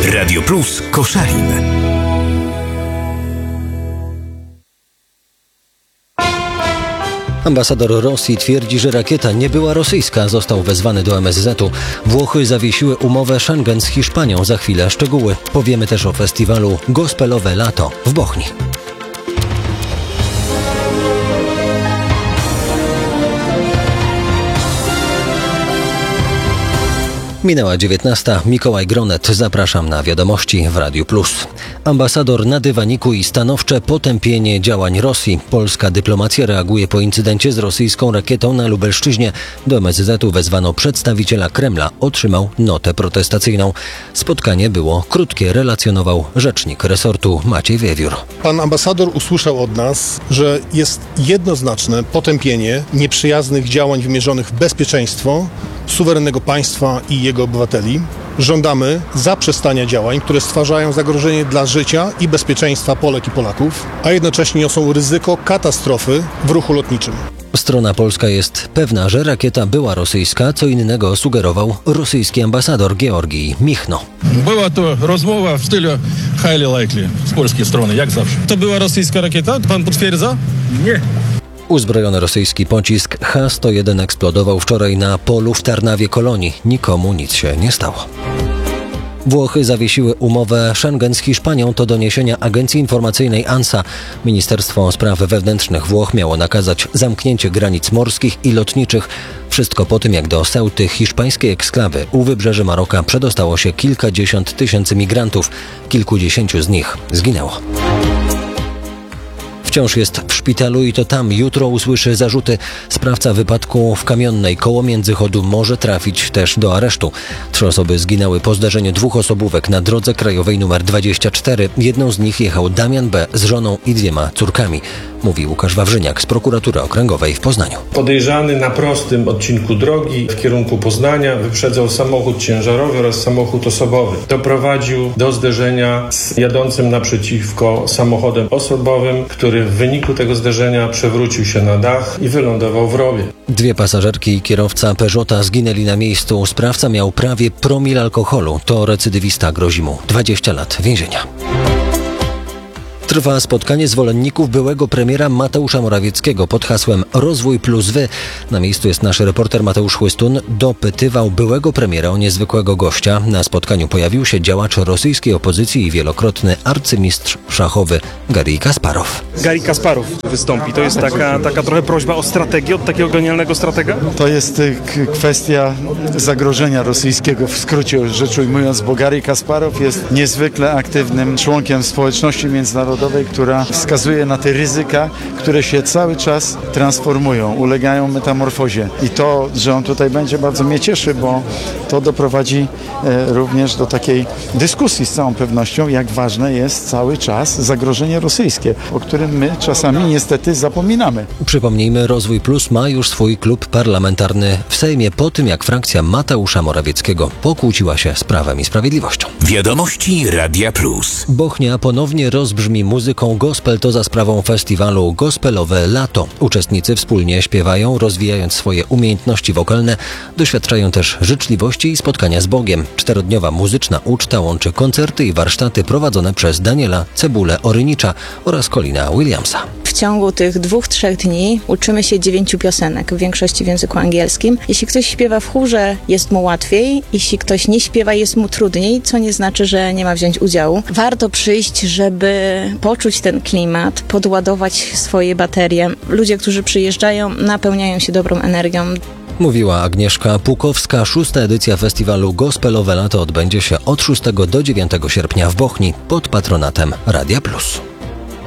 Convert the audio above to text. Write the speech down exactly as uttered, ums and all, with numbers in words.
Radio Plus Koszalin. Ambasador Rosji twierdzi, że rakieta nie była rosyjska. Został wezwany do M S Z-u. Włochy zawiesiły umowę Schengen z Hiszpanią. Za chwilę szczegóły. Powiemy też o festiwalu Gospelowe Lato w Bochni. Minęła dziewiętnasta. Mikołaj Gronet. Zapraszam na wiadomości w Radiu Plus. Ambasador na dywaniku i stanowcze potępienie działań Rosji. Polska dyplomacja reaguje po incydencie z rosyjską rakietą na Lubelszczyźnie. Do M S Z-u wezwano przedstawiciela Kremla. Otrzymał notę protestacyjną. Spotkanie było krótkie, relacjonował rzecznik resortu Maciej Wiewiór. Pan ambasador usłyszał od nas, że jest jednoznaczne potępienie nieprzyjaznych działań wymierzonych w bezpieczeństwo suwerennego państwa i jego obywateli. Żądamy zaprzestania działań, które stwarzają zagrożenie dla życia i bezpieczeństwa Polek i Polaków, a jednocześnie niosą ryzyko katastrofy w ruchu lotniczym. Strona polska jest pewna, że rakieta była rosyjska, co innego sugerował rosyjski ambasador Georgij Michno. Była to rozmowa w stylu highly likely z polskiej strony, jak zawsze. To była rosyjska rakieta? Pan potwierdza? Nie. Uzbrojony rosyjski pocisk H sto jeden eksplodował wczoraj na polu w Tarnawie Kolonii. Nikomu nic się nie stało. Włochy zawiesiły umowę Schengen z Hiszpanią. To doniesienia agencji informacyjnej ANSA. Ministerstwo Spraw Wewnętrznych Włoch miało nakazać zamknięcie granic morskich i lotniczych. Wszystko po tym, jak do Ceuty, hiszpańskiej eksklawy u wybrzeży Maroka przedostało się kilkadziesiąt tysięcy migrantów. Kilkudziesięciu z nich zginęło. Wciąż jest w szpitalu i to tam jutro usłyszy zarzuty. Sprawca wypadku w Kamionnej koło Międzychodu może trafić też do aresztu. Trzy osoby zginęły po zdarzeniu dwóch osobówek na drodze krajowej nr dwadzieścia cztery. Jedną z nich jechał Damian B. z żoną i dwiema córkami. Mówi Łukasz Wawrzyniak z Prokuratury Okręgowej w Poznaniu. Podejrzany na prostym odcinku drogi w kierunku Poznania wyprzedzał samochód ciężarowy oraz samochód osobowy. Doprowadził do zderzenia z jadącym naprzeciwko samochodem osobowym, który w wyniku tego zderzenia przewrócił się na dach i wylądował w rowie. Dwie pasażerki i kierowca Peugeota zginęli na miejscu. Sprawca miał prawie promil alkoholu. To recydywista, grozi mu dwadzieścia lat więzienia. Trwa spotkanie zwolenników byłego premiera Mateusza Morawieckiego pod hasłem Rozwój plus wy. Na miejscu jest nasz reporter Mateusz Chłystun. Dopytywał byłego premiera o niezwykłego gościa. Na spotkaniu pojawił się działacz rosyjskiej opozycji i wielokrotny arcymistrz szachowy Garij Kasparow. Garij Kasparow wystąpi. To jest taka, taka trochę prośba o strategię od takiego genialnego stratega? To jest k- kwestia zagrożenia rosyjskiego, w skrócie rzecz ujmując, bo Garij Kasparow jest niezwykle aktywnym członkiem społeczności międzynarodowej, która wskazuje na te ryzyka, które się cały czas transformują, ulegają metamorfozie. I to, że on tutaj będzie, bardzo mnie cieszy, bo to doprowadzi e, również do takiej dyskusji z całą pewnością, jak ważne jest cały czas zagrożenie rosyjskie, o którym my czasami niestety zapominamy. Przypomnijmy, Rozwój Plus ma już swój klub parlamentarny w Sejmie po tym, jak frakcja Mateusza Morawieckiego pokłóciła się z Prawem i Sprawiedliwością. Wiadomości Radia Plus. Bochnia ponownie rozbrzmi muzyką gospel. To za sprawą festiwalu Gospelowe Lato. Uczestnicy wspólnie śpiewają, rozwijając swoje umiejętności wokalne. Doświadczają też życzliwości i spotkania z Bogiem. Czterodniowa muzyczna uczta łączy koncerty i warsztaty prowadzone przez Daniela Cebulę-Orynicza oraz Colina Williamsa. W ciągu tych dwóch, trzech dni uczymy się dziewięciu piosenek, w większości w języku angielskim. Jeśli ktoś śpiewa w chórze, jest mu łatwiej. Jeśli ktoś nie śpiewa, jest mu trudniej, co nie znaczy, że nie ma wziąć udziału. Warto przyjść, żeby poczuć ten klimat, podładować swoje baterie. Ludzie, którzy przyjeżdżają, napełniają się dobrą energią. Mówiła Agnieszka Pukowska. Szósta edycja festiwalu Gospelowe Lato odbędzie się od szóstego do dziewiątego sierpnia w Bochni pod patronatem Radia Plus.